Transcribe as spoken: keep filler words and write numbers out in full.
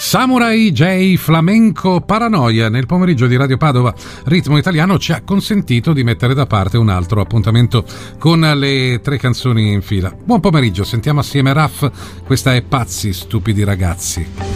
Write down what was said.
Samurai J Flamenco Paranoia nel pomeriggio di Radio Padova Ritmo Italiano ci ha consentito di mettere da parte un altro appuntamento con le tre canzoni in fila. Buon pomeriggio, sentiamo assieme Raff, questa è Pazzi Stupidi Ragazzi.